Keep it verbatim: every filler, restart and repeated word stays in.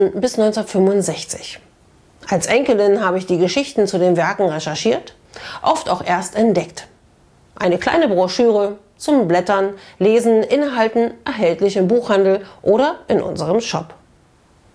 bis neunzehnhundertfünfundsechzig. Als Enkelin habe ich die Geschichten zu den Werken recherchiert, oft auch erst entdeckt. Eine kleine Broschüre zum Blättern, Lesen, Inhalten erhältlich im Buchhandel oder in unserem Shop.